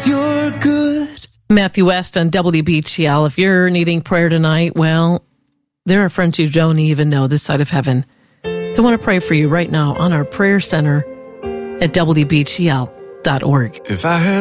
'cause you're good. Matthew West on WBGL. If you're needing prayer tonight, well, there are friends you don't even know this side of heaven. They want to pray for you right now on our prayer center at WBGL.org. If I had